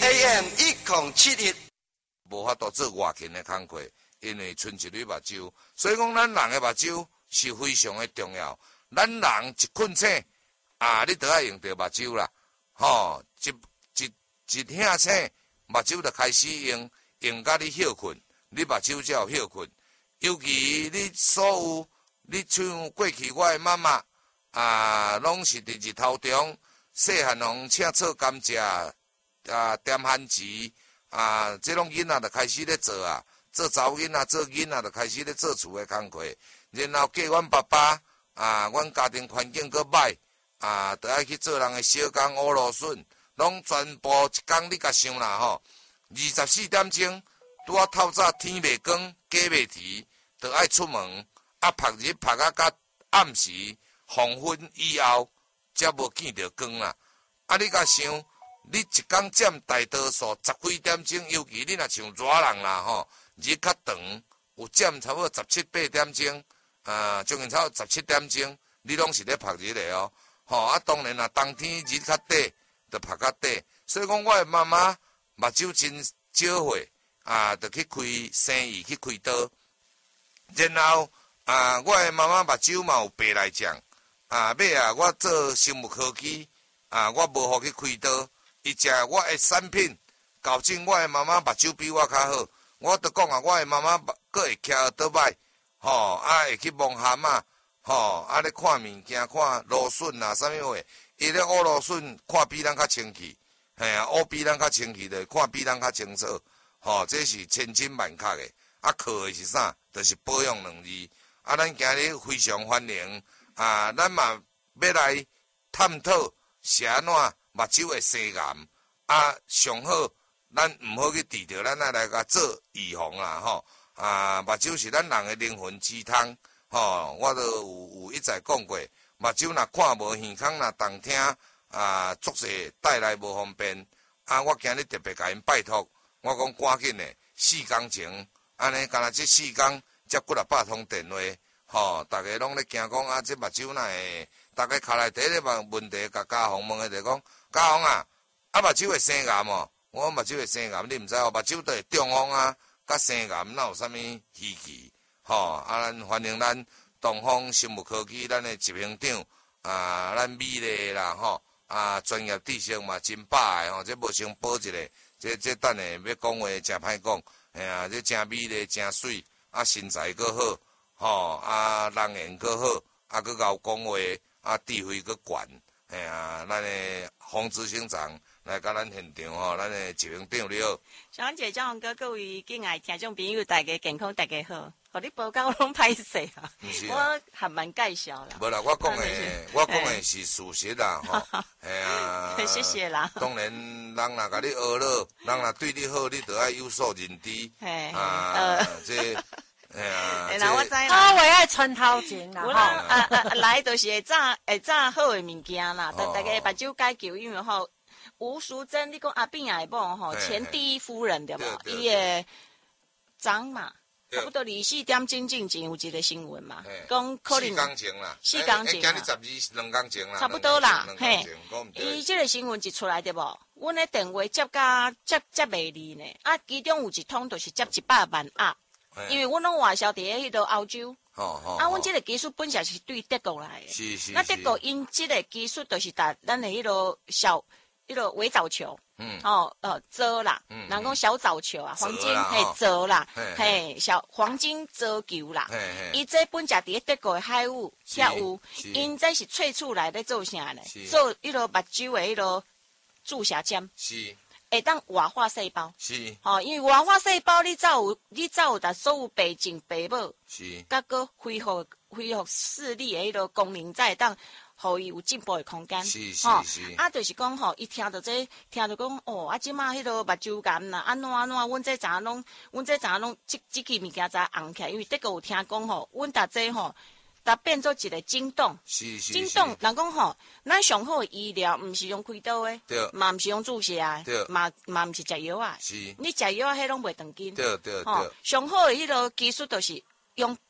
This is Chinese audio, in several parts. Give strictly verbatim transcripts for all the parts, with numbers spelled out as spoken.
A M 一零七一， 无法度做外勤的工课，因为剩一蕊目睭，所以讲咱人的目睭是非常的重要。咱人一困醒啊，你都要用到目睭啦，吼、哦，一一一醒醒，目睭就开始用，用到你休困，你目睭才有休困。尤其你所有，你像过去我的妈妈啊，拢是伫日头中，细汉红请做甘蔗啊，点番薯啊，这种囡仔就开始咧做啊，做查某囡仔做囡仔就开始咧做厝的工课，然後嫁阮爸爸啊，阮家庭環境閣歹啊，就愛去做人的小工烏羅筍，攏全部一工你甲想啦吼，二十四點鐘拄啊透早天未光，雞未啼，就愛出門，啊晒日晒啊到暗時黃昏以後，才無見着光啦。啊，你甲想，你一工佔大多數十幾點鐘，尤其你若像熱人啦吼，日較長，有佔差不多十七八點鐘。啊，將近差不多十七點鐘，你攏是咧晒日的哦。吼、哦，啊，當然啦，冬天日較短，就晒較短。所以講，我的媽媽目睭真少歲，啊，就去開生意，去開刀。然後啊，我的媽媽目睭嘛有白內障，啊，尾啊，我做生物科技，啊，我無互去開刀。伊食我的產品，搞正我的媽媽目睭比我較好。我都講啊，我的媽媽閣會徛倒擺。吼、哦，啊會去摸蛤蟆，吼，啊咧看物件，看蘆筍啊，啥物貨，伊咧烏蘆筍看比咱較清氣，嘿啊，烏比咱較清氣的，看比咱較清楚，吼、哦，這是千真萬確的。啊，靠的是啥？就是保養兩字。啊，咱今日非常歡迎，啊，咱嘛要來探討是安怎目睭會生癌，啊，上好，咱毋好去治療，咱愛來甲做預防啦，吼。啊，目睭是咱人的靈魂之湯，吼、哦，我都有有一再講過，目睭若看無耳孔，若動聽，啊，足勢帶來無方便。啊，我今日特別甲因拜託，我講趕緊的，四工前，安尼，干那這四工才幾啊百通電話，吼、哦，大家攏咧驚講啊，這目睭哪會？大家卡來第一個問題，甲家宏問的就講，家宏啊，啊目睭會生癌哦？我目睭會生癌，你毋知哦？目睭都會中風啊！甲生癌哪有啥物稀奇？吼、哦！啊，咱歡迎咱東方生物科技咱的執行長啊，咱美麗啦吼！啊，專業知識嘛真飽的吼，這無想補一個，這這等下要講話真歹講，哎呀，這真美麗真水，啊身材閣好，吼、哦！啊人緣閣好，啊閣夠講話，啊智慧閣懸，哎呀，咱的黃執行長。來甲咱現場吼，咱的執行長了。 小王姐、張宏哥，各位敬愛聽眾朋友，大家健康，大家好。互你報告攏歹勢啊！我還蠻介紹啦。無啦， 我講的，我講的是事實啦，吼。係啊。 謝謝啦。 當然，人若甲你學了，人若對你好，你就要有所認知。係。啊，這，係啊。 嗱，我知啦。 我為愛穿頭前啦。 有啦，啊啊來就是會炸會炸好的物件啦，大家目睭解救，因為吼。吳淑珍，你講阿扁也某吼，前第一夫人對無？伊個長嘛，差不多二四點鐘之前有一個新聞嘛，講可能四工前啦， 四工前啦， 今日十二兩工前啦， 差不多啦，嘿，伊這個新聞一出來對無？阮的電話接甲接接袂離呢，啊，其中有一通就是接一百萬鴨，因為阮攏外銷佇迄個歐洲，啊，阮這個技術本身是對德國來的，是是，那德國因這個技術就是達咱的迄個小。迄個微藻球，嗯，哦，呃，遮啦，嗯，人講小藻球啊，黃金嘿遮啦，嘿小黃金遮球啦，伊這本食佇德國的海霧遐有，因這是萃出來咧做啥呢？做迄個目睭的迄個注射針，是，會當活化細胞，是，哦，因為活化細胞你才有，你才有達所有白淨白母，是，甲個恢復恢復視力的迄個功能才會當。互伊有進步的空間，是是是，啊，就是講吼，伊聽到這個、聽到講哦，啊，即馬迄個目睭癌啦，安怎安怎，阮這陣攏，阮這陣攏，即即支物件才紅起來，因為德國有聽講吼，阮逐這吼，逐變做一個震動，是是震動，人講吼，咱上好的醫療，毋是用開刀的，對，嘛毋是用注射的，對，嘛嘛毋是食藥啊，是，你食藥啊，迄攏袂長筋，對對對，上好的迄個技術就是用。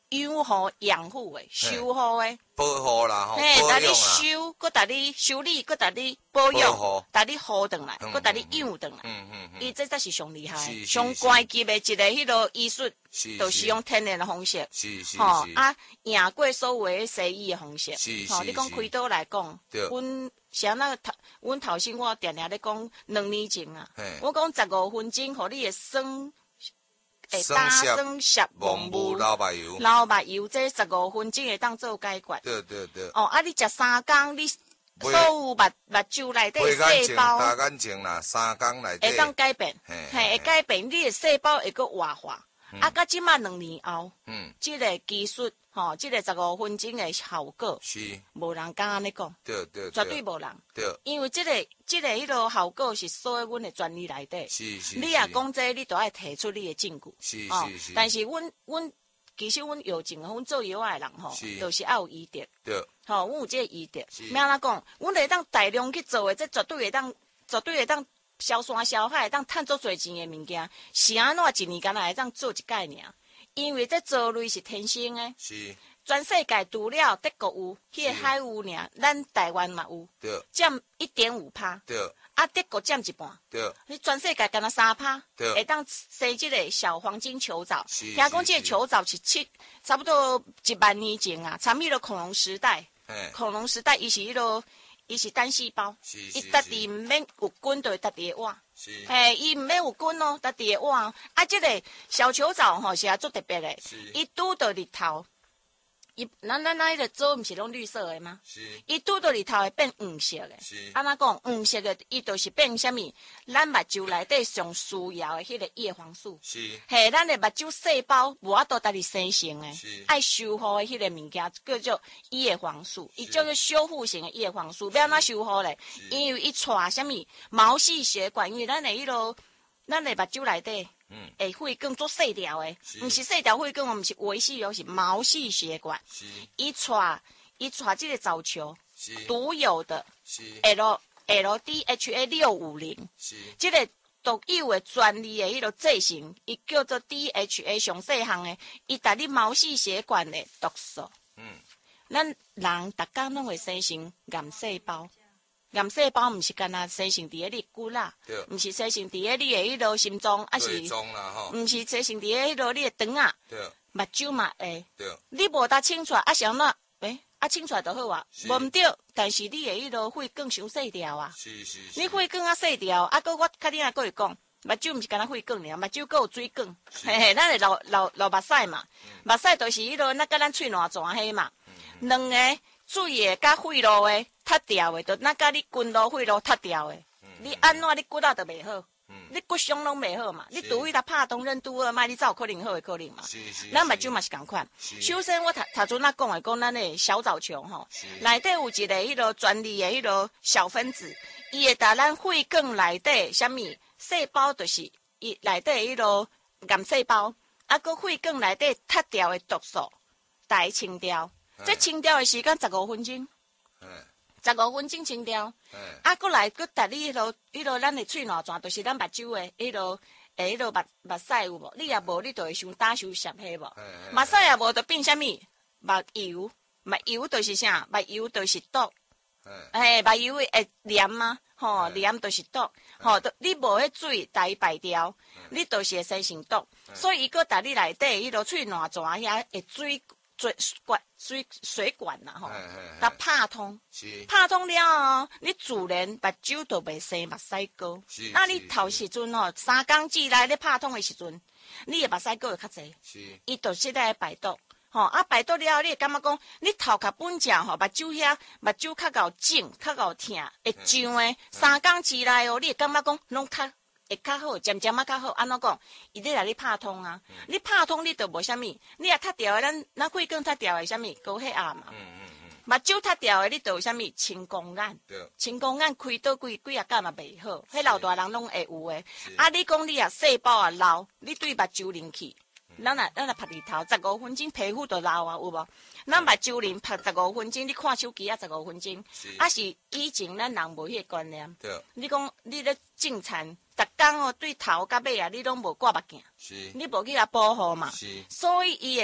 养护养护的、修护的。 保护啦，吼， 嘿， 保养啦。 带你修，搁带你修理，搁带你保养，带你好转来，搁带你养转来。嗯嗯嗯。伊这才是上厉害，上高级的一个迄落医术，就是用天然的方式。 是是是。 吼啊，赢过所有的西医的方式。 是是是。 吼，你讲开刀来讲，阮像那头，阮头先我定定咧讲，两年前啊，我讲十五分钟，互你的生。会打生摄网雾、 老目油、 老目油，这十五分钟会当做解决。 对对对。 哦，啊，你食三工，你所有目目睭内底细胞， 大眼睛啦，三工内底会当改变，嘿，会改变，你的细胞会阁活化。啊，到即马两年后，嗯，即个技术，吼，即个十五分钟的效果， 是， 无人敢安尼讲， 对对， 绝对无人， 对， 因为即个即个迄落效果是属于阮的专利内底， 是是， 你若讲这，你都爱提出你的证据， 是是是， 但是阮阮其实阮药证，阮做药的人吼，就是爱有医德， 对， 吼，阮有即个医德，咩安怎讲？阮会当大量去做的，这绝对会当，绝对会当。消山消海，当趁足侪钱的物件，是安怎一年敢若会当做一概念？因为这藻类是天生的， 是全世界除了德国有，迄个海有尔，咱台湾嘛有， 对， 占一点五趴， 对， 啊，德国占一半， 对， 你全世界敢若三趴， 对， 会当生即个小黄金球藻， 听讲即个球藻是七，差不多一万年前啊，参与了恐龙时代，恐龙时代伊是迄落。伊是单细胞，伊家己毋免有菌，就会家己会活。嘿，伊毋免有菌哦，家己会活。啊，即个小球藻吼是啊足特别的，伊拄到日头，伊咱咱咱迄个藻毋是拢绿色的吗？伊拄到日头会变黄色的。安怎讲？黄色的伊就是变啥物？咱目睭内底上需要的迄个叶黄素。嘿，咱的目睭细胞无法度家己生成的，爱修复的迄个物件叫做叶黄素，伊叫做修复型的叶黄素。要安怎修复咧？因为伊带啥物毛细血管，因为咱的迄落，咱的目睭内底。嗯，诶，血管做细条诶，毋是细条血管，我毋是微细哦，是毛细血管。是，伊带伊带即个藻球，独有的 L L D H A 六五零，是，即个独有的专利的迄个制成，伊叫做 D H A 上细项的，伊带你毛细血管的毒素。嗯，咱人逐工拢会生成癌细胞。癌细胞毋是干那生成伫咧你骨啦，毋是生成伫咧你的迄落心脏，啊是，毋是生成伫咧迄落你的肠啊，目睭嘛会，你无搭清出来，啊是安怎？诶，啊清出来就好啊，无毋对，但是你的迄落血管伤细条啊，你血管啊细条，啊搁我较恁啊搁会讲，目睭毋是干那血管尔，目睭搁有水管，嘿嘿，咱会流流流目屎嘛，目屎就是迄落那甲咱喙烂泉迄嘛，两个水的甲血路的。塌掉的，就那甲你筋路、血路塌掉的，嗯、你安怎你骨仔就袂好，嗯、你骨伤拢袂好嘛。你拄伊来拍东任拄二麦，你才有可能好的可能嘛。咱目睭嘛是共款。首先我头头阵仔讲的讲咱的小藻球吼，内底有一个迄落专利的迄落小分子，伊会打咱血管内底啥物细胞，就是伊内底迄落癌细胞，啊，搁血管内底塌掉的毒素，带清掉。这清掉的时间十五分钟。十五分钟清掉，啊，过来搁带你迄落迄落咱的喙烂泉，就是咱目睭的迄落诶迄落目目屎有无？你也无，你就会伤打伤闪迄无？目屎也无，就变啥物？目油，目油就是啥？目油就是毒，诶，目油会黏吗？吼，黏就是毒，吼，你无迄水带伊排掉，你就是会生成毒，所以伊搁带你内底迄落喙烂泉遐会水。水管水水管呐吼，它拍通，拍通了哦，你自然目睭就袂生目屎膏。那你头时阵吼，三工之内你拍通的时阵，你的目屎膏会较济，伊就是在排毒。吼啊排毒了，你会感觉讲，你头壳本正吼，目睭遐目睭较够肿，较够疼，会痒的。三工之内哦，你会感觉讲拢较。会较好，渐渐啊较好，安怎讲？伊咧来你拍通啊！嗯、你拍通你就无啥物，你也塌掉的，咱咱血管塌掉的啥物高血压嘛。嗯嗯嗯。目睭塌掉的，你就有啥物青光眼。对。青光眼开倒几几啊间嘛袂好，迄老大人拢会有的。啊，你讲你啊细胞啊老，你对目睭灵气，咱啊咱啊拍日头十五分钟皮肤就老啊，有无？咱目睭灵拍十五分钟，你看手机啊十五分钟，啊是以前咱人无迄个观念。对。你讲你咧种田。逐工哦，对头甲尾啊，你拢无挂目镜，你无去甲保护嘛，所以伊会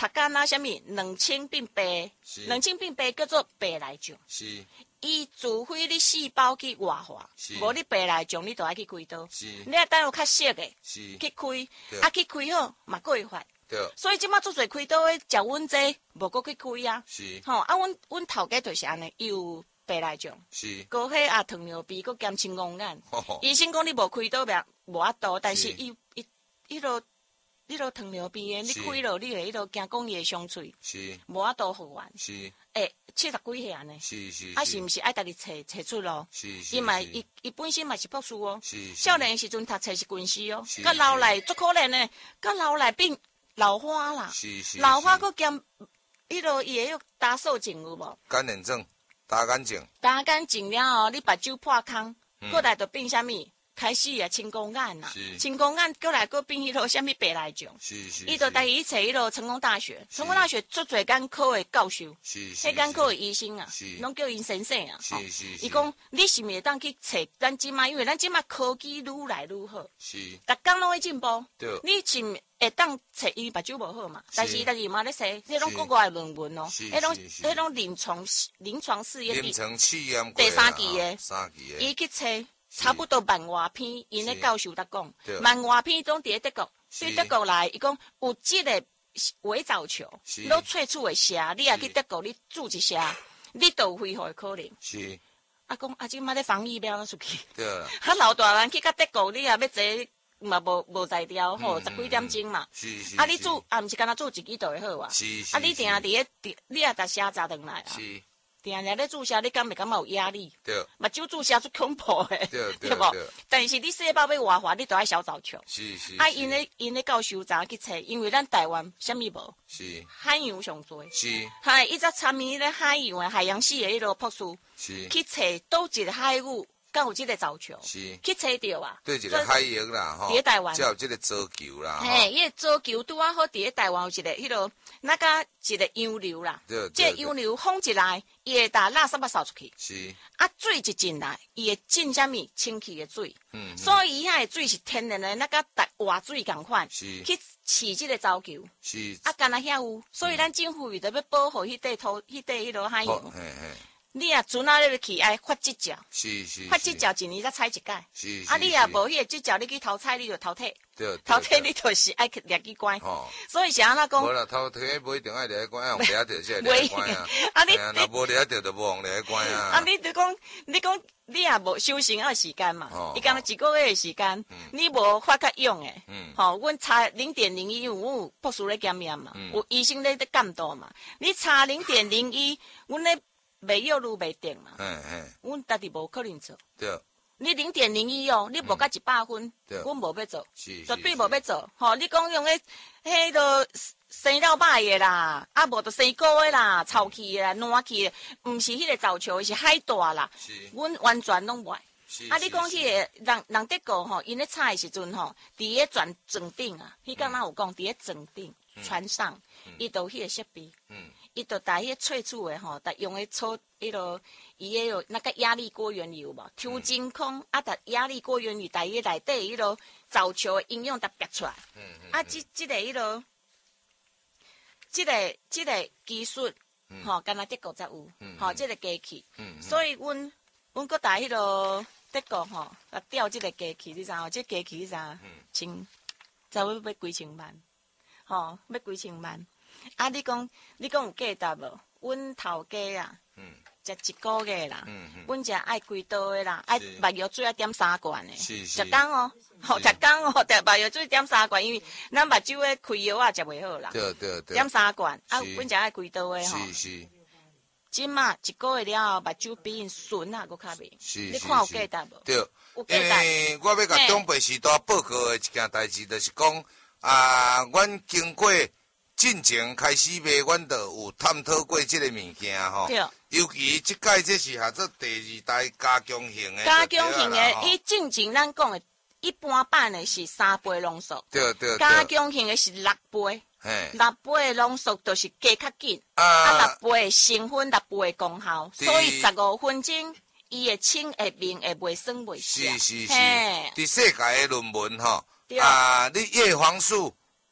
读干那什么两氢并苯，两氢并苯叫做白内障。 是。 伊除非你细胞去活化，无你白内障你都爱去开刀。你要等有较熟的去开，啊去开好嘛过会发。所以即马做侪开刀的，食阮这无搁去开啊。是。吼啊，阮阮头家就是安尼，伊有白内障，是。高血压、糖尿病，搁兼青光眼。医生讲你无开刀袂无法度，但是伊伊伊落。你落糖尿病的，你开了，你会迄落惊讲伊会伤喙，是无法度复原，是诶七十几岁安尼，是是，啊是毋是爱家己找找出咯？是是，伊嘛伊伊本身嘛是博士哦，是少年时阵读册是军师哦，甲老来足可怜的，甲老来变老花啦，是是，老花佫兼迄落伊会迄打手症有无？ 干眼症，打干症， 打干症了后，你目睭破空，过来就变啥物？开始啊，青光眼啦，青光眼过来过变迄落什么白内障，伊就带伊去找迄落成功大学，成功大学做侪眼科的教授，迄眼科的医生啊，拢叫因先生啊，吼，伊讲你是毋是会当去找咱即马，因为咱即马科技愈来愈好，逐工拢会进步，你是会当找伊目睭无好嘛？但是伊家己嘛咧说，迄种国外论文哦，迄种迄种临床临床试验， 临床试验第三期的， 三期的， 伊去找。差不多万外篇，因咧教授在讲，万外篇拢伫咧德国，对德国来，伊讲有即个伪造球，都萃取的下，你也去德国，你住一下，你都有恢复的可能。是，啊讲啊，即马咧防疫要安怎出去？对啦，啊老大人去到德国，你也要坐嘛无无在调吼，十几点钟嘛。是是。啊，你住啊，毋是干那住一支就会好啊？是是。啊，你定伫咧，你也逐写早转来啊？是。定定咧注射，你敢袂感觉有压力？对，目睭注射出恐怖诶，对对无？但是你细胞要活化，你都爱小早球。是是。啊，因咧因咧教授怎去找？因为咱台湾啥物无？是。海洋上多。是。嗨，伊则参与咧海洋诶海洋系诶迄落博士。是。去找倒一个海域，敢有即个早球？是。去找着啊？对，一个海洋啦，吼。伫台湾。才有即个藻球啦。嘿，伊个藻球拄啊好，伫咧台湾有一个迄落那个一个洋流啦。对。即个洋流风一来。伊会打垃圾物扫出去，是啊，水一进来，伊会进啥物清气的水，嗯，所以伊遐的水是天然的，那个大活水共款，是去饲即个藻球，是啊，干那遐有，所以咱政府为着要保护迄块土，迄块迄落海洋，你啊船啊咧去爱发即条，是是，发即条一年才采一届，是啊，你也无迄个即条，你去淘菜你就淘汰。头体你就是爱去掠去关，所以是安怎讲？无啦，头体不一定爱掠去关，用掠着才掠去关啊。啊，你若无掠着，就无用掠去关啊。啊，你就讲，你讲你也无修行要时间嘛？伊讲一个月的时间，你无发较用诶。吼，阮差零点零一，有博士咧检验嘛，有医生咧咧监督嘛。你差零点零一，阮咧袂药愈袂定嘛。嗯嗯，阮家己无可能做。对。你零点零一哦，你无甲一百分，阮无要做，绝对无要做。吼，你讲用迄迄个生了歹的啦，啊无就生高的啦，臭气的啦，烂气的，毋是迄个造球，是海大啦。阮完全拢袂。啊，你讲迄个人人德国吼，因咧采的时阵吼，伫咧船船顶啊，迄刚刚有讲伫咧船顶船上，伊都迄个设备。伊就带迄个萃取的吼，带用的抽迄落伊迄落那个压力锅原理有无？抽真空啊，带压力锅原理带伊内底迄落造球的应用搭逼出来。嗯嗯。啊，即即个迄落，即个即个技术，吼，敢若德国才有，吼，即个机器。嗯嗯。所以阮阮搁带迄落德国吼，啊调即个机器，你知影？即机器你知影？千，才要要几千万，吼，要几千万。啊！你讲，你讲有价值无？阮头家啊，嗯，食一个月啦，嗯嗯，阮食爱几刀的啦，爱目药水爱点三罐的，是是，食工哦，吼，食工哦，食目药水点三罐，因为咱目睭的开药啊食袂好啦，对对对，点三罐，啊，阮食爱几刀的吼，是是，即马一个月了后，目睭比因顺啊，搁较明，是是是，你看有价值无？对，有价值。因为我要甲长辈时代报告的一件代志，就是讲啊，阮经过。进前开始卖，阮就有探讨过即个物件吼。对。尤其即届这是合作第二代加强型的。加强型的，伊进前咱讲的，一般版的是三倍浓缩。对对对。加强型的是六倍。嘿。六倍的浓缩就是加较紧。啊。啊，六倍的成分，六倍的功效，所以十五分钟，伊的清会明会袂酸袂涩。是是是。嘿。伫世界的论文吼，啊，你叶黄素。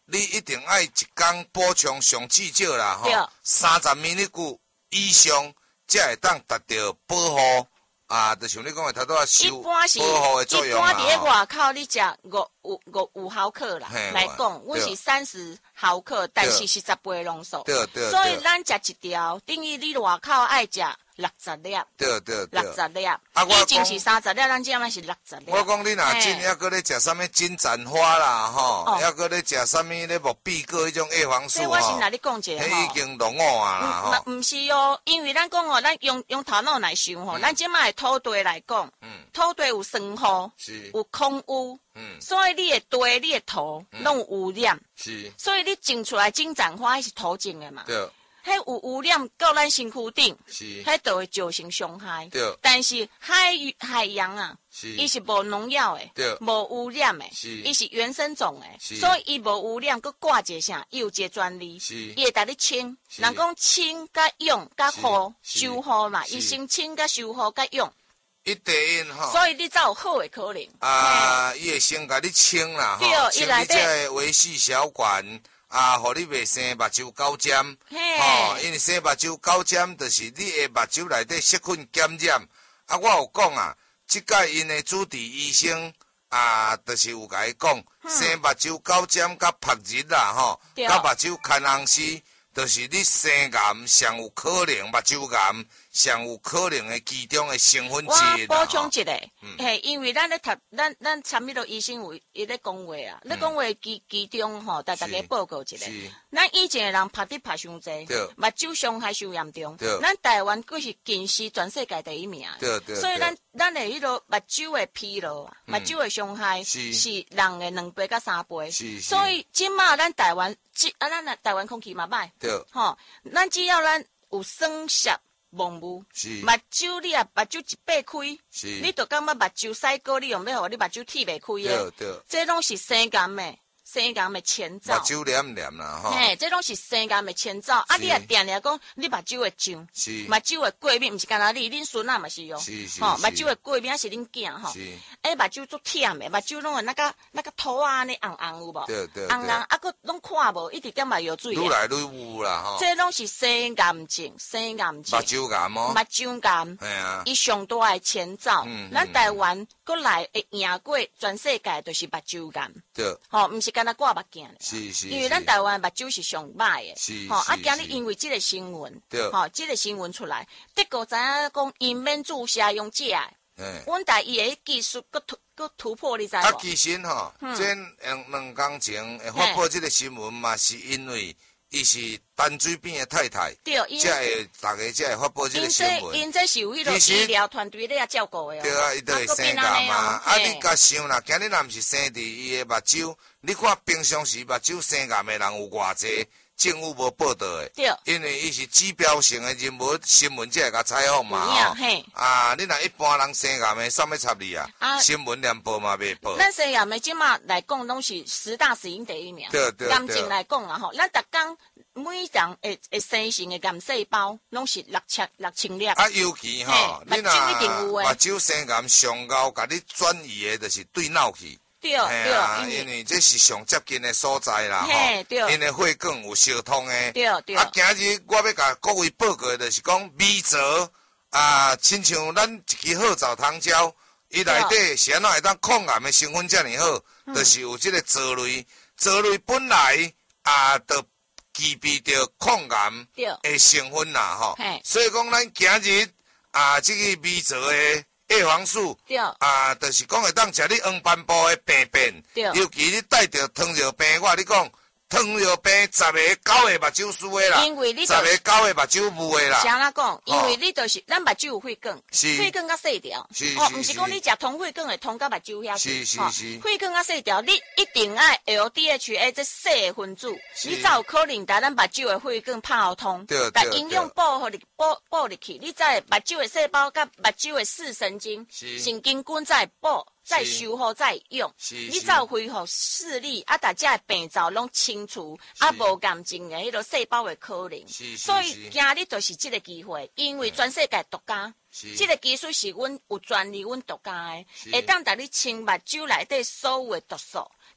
你一定爱一天补充上至少啦吼，三十米粒骨以上，才会当达到保护啊，就像你讲的，头拄啊收保护的作用啦。 一般伫咧外口，你食五五五五毫克啦，来讲，阮是三十毫克，但是是十倍浓缩。 对对。 所以咱食一条，等于你外口爱食六十粒。 对对对。 六十粒。啊，以前是三十粒，咱即摆是六十粒。 我讲你若真还搁咧食啥物金盏花啦，吼，还搁咧食啥物咧木比果迄种叶黄素吼。 我是哪里讲者吼？ 迄已经落伍啊啦吼。毋是哦，因为咱讲哦，咱用用头脑来想吼，咱即摆土地来讲，土地有酸雨，有空污。嗯，所以你的地、你的土拢有污染，是，所以你种出来金盏花是土种的嘛，对，迄有污染到咱身躯顶，是，迄就会造成伤害，对。但是海海洋啊，是，伊是无农药的，对，无污染的，是，伊是原生种的，是，所以伊无污染，佮挂一个啥，伊有一个专利，是，伊会带你清，人讲清甲用甲护修护嘛，伊先清甲修护甲用。 一地因吼， 所以你才有好的可能。 啊，伊会先甲你清啦，吼，清你这个微细小管，啊，互你袂生目睭高尖，吼，因为生目睭高尖，就是你的目睭内底细菌感染。啊，我有讲啊，即届因的主治医生啊，就是有甲伊讲，生目睭高尖甲曝日啦，吼，甲目睭看红丝，就是你生癌上有可能目睭癌。上有可能的其中的成分之一啦。我补充一个，嘿，因为咱咧读，咱咱参与到医生有伊咧讲话啊，咧讲话其其中吼，带大家报告一下。咱以前的人拍滴拍伤济，目睭伤害伤严重。咱台湾佫是近视全世界第一名。所以咱咱的迄个目睭的疲劳啊，目睭的伤害是人的两倍到三倍。所以即马咱台湾，即啊咱台湾空气嘛歹，吼，咱只要咱有酸涩。蒙雾，目睭你啊，目睭一擘开，你就感觉目睭洗过，你用要互你目睭铁袂开的，这拢是生癌的。生癌的前兆， 目睭黏黏啦，吼， 嘿，这拢是生癌的前兆。啊，你也定定讲，你目睭会肿，目睭会过敏，毋是干那你，恁孙仔嘛是哟，吼，目睭会过敏，还是恁囝吼，哎，目睭足忝的，目睭拢会那个那个土啊，尼红红有无？对对，红红，啊，佫拢看无，一直点嘛药水。 愈来愈有啦，吼。 这拢是生癌症，生癌症。 目睭癌哦。 目睭癌，系啊，伊上大的前兆，咱台湾过来会赢过全世界，就是目睭癌。对，吼，毋是干那挂目镜。是是，因为咱台湾目睭是上歹的，是吼。啊，今日因为即个新闻，吼，即个新闻出来，德国知影讲因免注射用食的，嗯，阮台伊的技术佫突佫突破，你知无？ 啊，其实吼，这两两工前会发布即个新闻嘛，是因为伊是淡水边的太太，对，才会大家才会发布即个新闻。 因这是有迄个医疗团队咧照顾的哦。 对啊，伊都会生癌嘛。啊，你甲想啦，今日若毋是生伫伊的目睭。你看平常时目睭生癌的人有偌济，政府无报道的，对，因为伊是指标性的人物，新闻才会甲采访嘛，吼。啊，你若一般人生癌的，啥物插你啊？啊，新闻连报嘛袂报。 咱生癌的即马来讲，拢是十大死因第一名。对对对。癌症来讲啊，吼，咱逐工每人会会生成的癌细胞，拢是六千六千粒。 啊，尤其吼，你若目睭生癌上高，甲你转移的，就是对脑去。对对，因为这是上接近的所在啦，吼，因为血管有相通的。对对。啊，今日我要甲各位报告的，就是讲米泽啊，亲像咱一支好枣糖胶，伊内底是安怎会当抗癌的成分遮尔好，就是有这个藻类，藻类本来啊，就具备着抗癌的成分啦，吼。所以讲，咱今日啊，这个米泽的。叶黄素，对，啊，就是讲会当食你黄斑部的病变，对，尤其你带着糖尿病，我你讲糖尿病十个九个目睭输的啦，因为你十个九个目睭雾的啦。 像咱讲，因为你就是咱目睭有血管，血管较细条，哦，毋是讲你食通血管会通到目睭遐去，是是是，血管较细条，你一定爱 L D H A 这细的分子，你才有可能在咱目睭的血管拍通，对对，营养补互你补补入去，你在目睭的细胞甲目睭的视神经、神经管再补。再修复再用，你才有恢复视力，啊，大家的病灶拢清除，啊，无癌症的迄个细胞的可能。所以今日就是这个机会，因为全世界独家，这个技术是阮有专利，阮独家的，会当带你清目睭内底所有的毒素，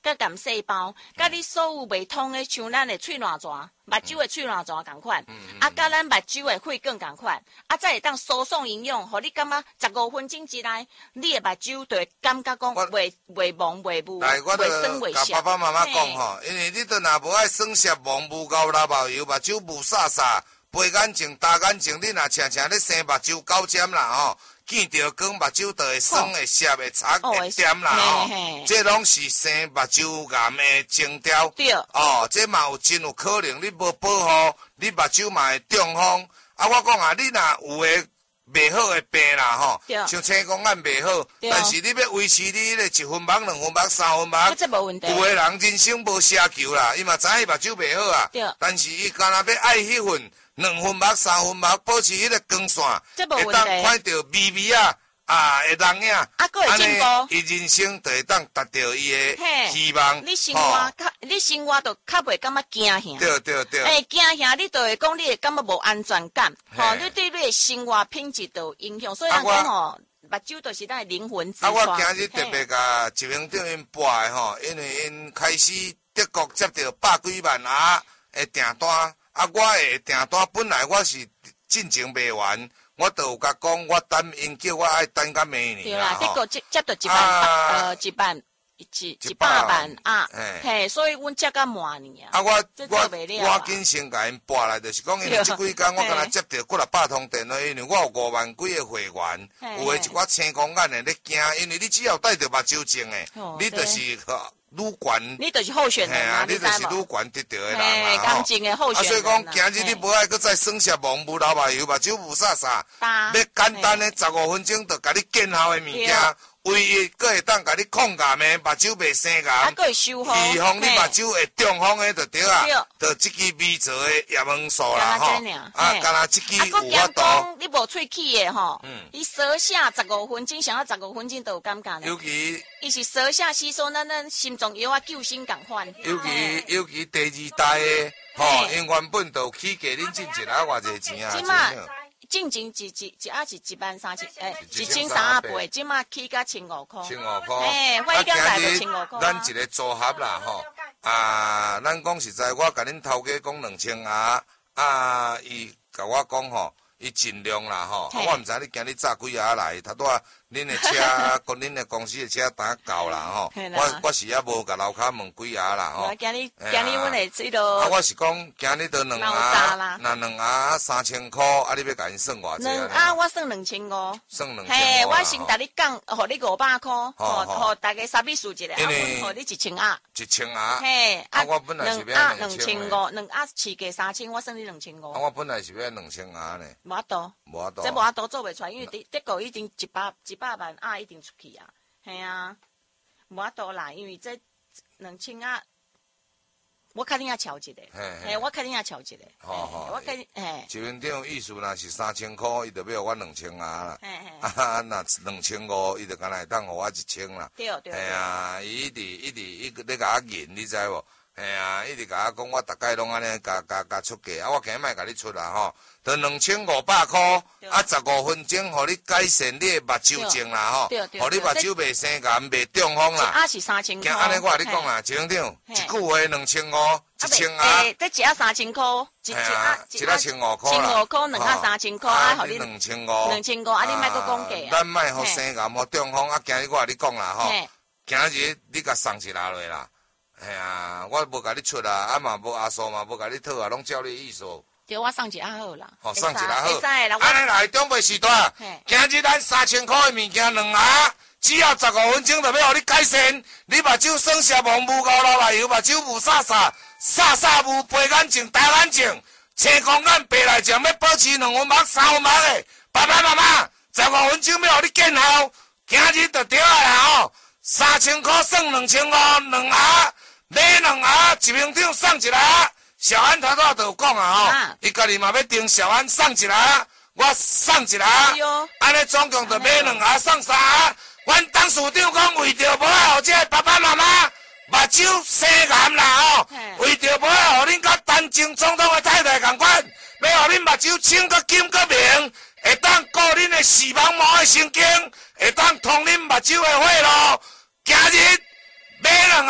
甲癌细胞，甲你所有未通的，像咱的喙烂蛇、目睭的喙烂蛇共款，啊，甲咱目睭的血管共款，啊，才会当输送营养，互你感觉十五分钟之内，你的目睭就会感觉讲袂袂蒙袂雾，袂酸袂涩。 甲爸爸妈妈讲吼，因为你都若无爱酸涩蒙雾高拉目油，目睭雾煞煞，白眼睛、大眼睛，你若常常咧生目睭高尖啦吼。见着光目睭就会酸会涩会擦会点啦吼，这拢是生目睭癌的征兆。对，哦，这嘛有真有可能你无保护，你目睭嘛会中风。啊，我讲啊，你若有诶袂好诶病啦吼，像青光眼袂好，但是你要维持你迄个一分目、两分目、三分目， 这无问题。 有诶人人生无奢求啦，伊嘛知影伊目睭袂好啊，但是伊干若要爱迄份。两分目、三分目，保持迄个光线，会当看到微微啊啊的人影，安尼伊人生就会当达到伊的希望。 你生活较，你生活就较袂感觉惊吓。 对对对。 诶，惊吓你就会讲，你会感觉无安全感，吼，你对你的生活品质就有影响。所以人讲吼，目睭就是咱的灵魂之窗。 啊，我今日特别甲一名长因播的吼，因为因开始德国接到百几万啊的订单。啊，我的订单本来我是进前卖完，我就有甲讲，我等因叫我爱等到明年啦。 对啦，这个接接到一万，呃，一万一一百万啊，嘿，所以阮接到明年啊。啊，我我我紧先甲因拨来，就是讲，因为这几天我敢若接到几六百通电话，因为我有五万几个会员，有诶一寡青光眼的咧惊，因为你只要戴着目睭镜诶，你就是。愈悬， 你就是候选人啊！ 你就是愈悬得到的人啦， 吼。干净的候选人。 啊，所以讲，今日你无爱搁再酸涩蒙雾流目油，目睭雾煞煞，要简单的十五分钟就甲你见效的物件，唯一搁会当甲你抗癌的，目睭袂生癌， 啊，搁会修复， 预防你目睭会中风的就对啊，就这支微做的叶黄素啦，吼。啊，干那这支有法度。 你无喙齿的吼，伊烧下十五分钟，上到十五分钟都有感觉。 尤其。 伊是烧下吸收咱咱心脏药啊，救心共款。 尤其尤其第二代的，吼，因原本就起价，恁进一啊偌济钱啊？ 即马进前一一一啊是一万三千，诶，一千三啊八，即马起到千五块。 千五块。 诶，我一间来就千五块。 咱一个组合啦，吼，啊，咱讲实在，我甲恁头家讲两千啊，啊，伊甲我讲吼，伊尽量啦，吼，我毋知你今日早几下来，他拄啊。恁的车，跟恁的公司的车单到啦吼，我我是也无甲楼骹问几下啦吼。 今日今日阮会这个。 啊，我是讲今日都两下，那两下三千块，啊，你要甲因算偌济？ 两下我算两千五。 算两千五。 嘿，我先甲你讲，互你五百块，吼，互大家三笔数一下，啊，互你一千鸭。 一千鸭。 嘿， 啊，我本来是要两千五，两鸭起价三千，我算你两千五。 啊，我本来是要两千鸭呢。 无法度。 无法度。 这无法度做袂出来，因为德德国已经一百一百万啊，一定出去啊，系啊，无法度啦，因为这两千啊，我肯定要调一个，嘿，我肯定要调一个， 好好， 我肯定，嘿， 一分钟意思若是三千块，伊就要我两千啊啦， 嘿嘿， 啊，那两千五，伊就干来当互我一千啦， 对对， 嘿啊，伊一直一直一直咧甲我引，你知无？嘿啊，一直甲我讲，我逐概拢安尼甲甲甲出价，啊，我今日莫甲你出啦吼。就两千五百块，啊，十五分钟，互你改善你的目睭症啦吼，互你目睭袂生癌、袂中风啦。 啊是三千块。 安尼我甲你讲啦，一分钟，一句话两千五，一千啊。 诶，这一啊三千块，一一啊一啊千五块啦。 千五块，两啊三千块，啊，互你两千五。 两千五，啊，你莫阁讲价。 咱莫互生癌、互中风，啊，今日我甲你讲啦吼，今日你甲送一下落啦。哎呀，我无甲你出啦，啊嘛无阿叔嘛无甲你讨啊，拢照你意思。 对，我送一下好啦。 哦，送一下好。 会使啦， 安尼来中袂时段。今日咱三千块的物件两盒，只要十五分钟就要互你改善。你目睭酸涩、蒙雾、高老来油，目睭雾煞煞、煞煞雾、白眼睛、大眼睛、青光眼、白内障，要保持两分目、三分目的。爸爸妈妈，十五分钟要互你见效。今日就对啊啦吼，三千块算两千五，两盒。买两盒，一分钟送一盒。小安头头就有讲啊吼，伊家己嘛要订小安送一盒，我送一盒，安尼总共就买两盒送三盒。阮董事长讲为着无爱互这个爸爸妈妈目睭生癌啦吼，为着无爱互恁甲陈前总统的太太共款，要互恁目睭青个金个明，会当顾恁的视网膜的神经，会当通恁目睭的血路。今日买两盒送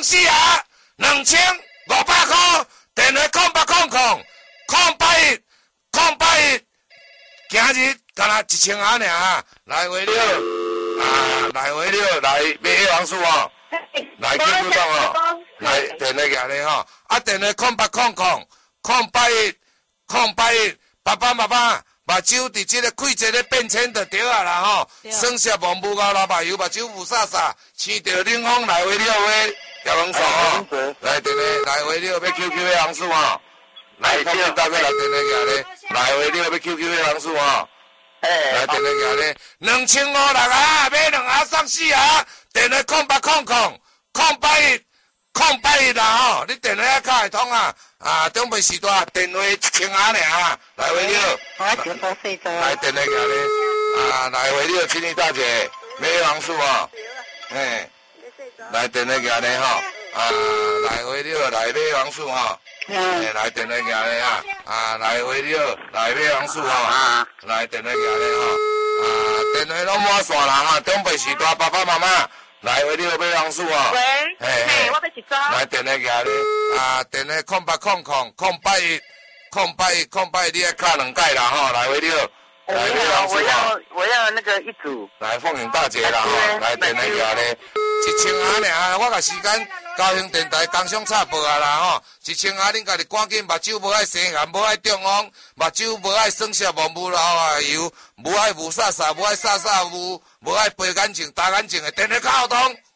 双四啊，两千五百块，电话空八空空，空八一，空八一，今日干那一千啊尔，来回了，啊，来回了，来买黑王树哦，来记住讲哦，来电话举咧吼，啊电话空八空空，空八一，空八一，爸爸妈妈。目睭伫即个气质咧变迁就对啊啦吼，酸涩忘不高老目油，目睭雾煞煞，青着冷风来回了喂，叶王树吼，来电话来回了要 Q Q 的王树吼，来看见大哥来电话举咧，来回了要 Q Q 的王树吼，来电话举咧，两千五六啊，买两盒送四盒，电话空八空空，空八一，空八一啦吼，你电话还卡会通啊？啊，中北时段电话一千盒尔，来回了。来电话举咧，啊，来回了，青衣大姐，买王树哦，嘿，来电话举咧吼，啊，来回了，来买王树吼，嘿，来电话举咧啊，啊，来回了，来买王树吼，来电话举咧吼，啊，电话拢满线啦哈，中北时段爸爸妈妈。来回了买王树哦， 喂， 嘿嘿， 我要一张。 来电话举咧，啊，电话空八空空空八一，空八一空八一，你爱卡两盖啦吼，来回了，来买王树我要哦， 我要那个一组。 来凤影大姐啦吼，来电话举咧，一千盒尔，我甲时间高雄电台工商插报啊啦吼，一千盒恁家己赶紧，目睭无爱生癌，无爱中风，目睭无爱酸涩忘不老啊油，无爱雾煞煞，无爱煞煞雾。无爱白眼睛、大眼睛的，电话卡好通。